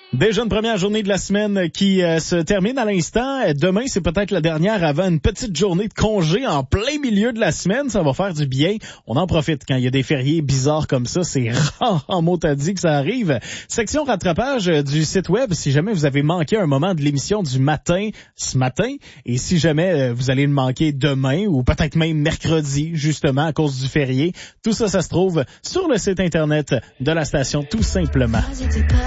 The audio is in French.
Déjà une première journée de la semaine qui se termine à l'instant. Demain, c'est peut-être la dernière avant une petite journée de congé en plein milieu de la semaine. Ça va faire du bien. On en profite quand il y a des fériés bizarres comme ça. C'est rare en mot à dit que ça arrive. Section rattrapage du site web. Si jamais vous avez manqué un moment de l'émission du matin, ce matin, et si jamais vous allez le manquer demain ou peut-être même mercredi, justement, à cause du férié, tout ça, ça se trouve sur le site Internet de la station, tout simplement.